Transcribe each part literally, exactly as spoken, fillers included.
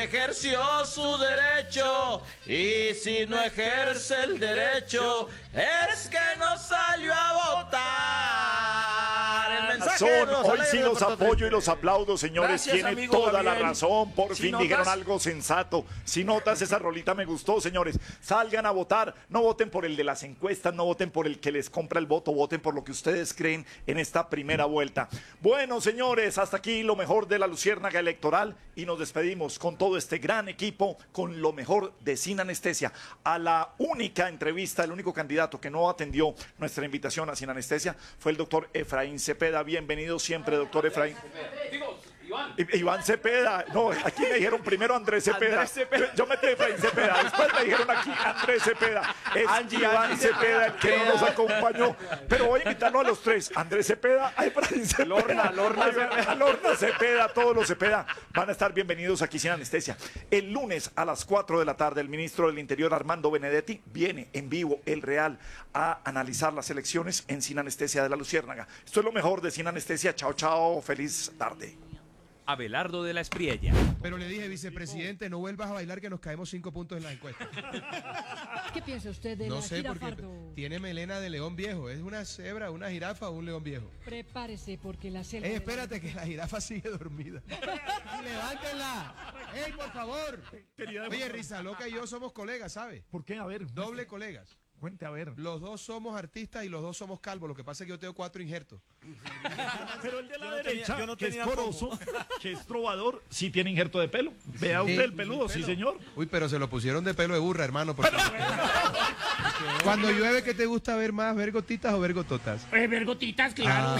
Ejerció su derecho y si no ejerce el derecho es que no salió a votar. El mensaje Son, de los hoy sí los Puerto apoyo Triste. y los aplaudo, señores. Gracias, Tiene amigo toda Gabriel. la razón. Por ¿Sí fin notas? dijeron algo sensato. Si notas, esa rolita me gustó, señores. Salgan a votar. No voten por el de las encuestas, no voten por el que les compra el voto. Voten por lo que ustedes creen en esta primera vuelta. Bueno, señores, hasta aquí lo mejor de la Luciérnaga Electoral y nos despedimos con todo este gran equipo, con lo mejor de Sin Anestesia. A la única entrevista, el único candidato que no atendió nuestra invitación a Sin Anestesia fue el doctor Efraín Cepeda. Bienvenido siempre, doctor Efraín. Iván. Iván Cepeda, no, aquí me dijeron primero Andrés Cepeda. Andrés Cepeda. Yo metí a Efraín Cepeda, después me dijeron aquí Andrés Cepeda. Es Angie, Iván Angie Cepeda el que no nos acompañó. Pero voy a invitarlo a los tres: Andrés Cepeda, a Efraín Cepeda, Lorna, Lorna a Cepeda. Lorna Cepeda, todos los Cepeda van a estar bienvenidos aquí Sin Anestesia. El lunes a las cuatro de la tarde, el ministro del Interior, Armando Benedetti, viene en vivo, el Real, a analizar las elecciones en Sin Anestesia de la Luciérnaga. Esto es lo mejor de Sin Anestesia. Chao, chao, feliz tarde. Abelardo de la Espriella. Pero le dije, vicepresidente, no vuelvas a bailar que nos caemos cinco puntos en las encuestas. ¿Qué piensa usted de No la sé, gira porque Fardo? tiene melena de león viejo. ¿Es una cebra, una jirafa o un león viejo? Prepárese porque la selva... Ey, de la- espérate que la jirafa sigue dormida. ¡Levántenla! ¡Ey, por favor! Oye, Risa Loca y yo somos colegas, ¿sabe? ¿Por qué? A ver, Doble colegas. cuente, a ver. Los dos somos artistas y los dos somos calvos. Lo que pasa es que yo tengo cuatro injertos. Pero el de la Yo no derecha, tenía- yo no que es tenía corozo, que es trovador, sí tiene injerto de pelo. Vea usted el peludo, sí, señor. Uy, pero se lo pusieron de pelo de burra, hermano. porque- Cuando llueve, ¿qué te gusta ver más? ¿Ver gotitas o ver gototas? Eh, ver gotitas, claro.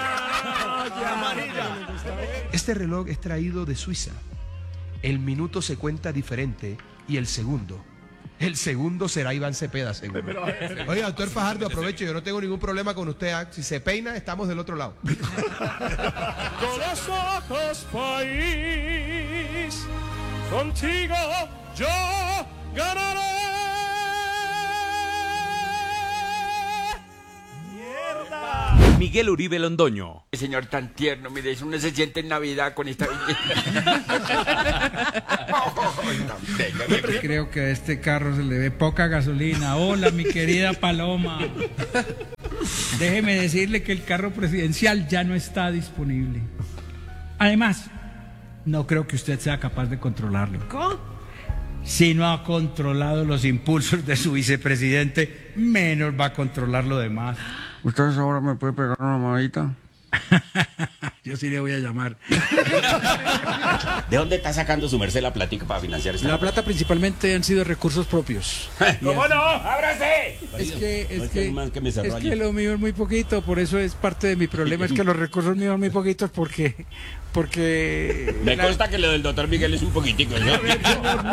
Este reloj es traído de Suiza. El minuto se cuenta diferente y el segundo. El segundo será Iván Cepeda, seguro. Oye, doctor Fajardo, aprovecho, yo no tengo ningún problema con usted. ¿ah? Si se peina, estamos del otro lado. Con los ojos, país, contigo yo ganaré. ¡Mierda! Miguel Uribe Londoño. Señor tan tierno, mire, eso uno se siente en Navidad con esta Creo que a este carro se le ve poca gasolina. Hola, mi querida Paloma. Déjeme decirle que el carro presidencial ya no está disponible. Además, no creo que usted sea capaz de controlarlo. ¿Cómo? Si no ha controlado los impulsos de su vicepresidente, menos va a controlar lo demás. ¿Ustedes ahora me puede pegar una mamadita? Yo sí le voy a llamar. ¿De dónde está sacando su merced la plática para financiar esta? La plata principalmente han sido recursos propios. ¿Cómo no? ¡Ábrase! Es que, No, es que hay que, más que me cerró es allí. que lo mío es muy poquito, por eso es parte de mi problema, es que los recursos míos son muy poquitos porque, porque Me la- consta que lo del doctor Miguel es un poquitico, ¿no?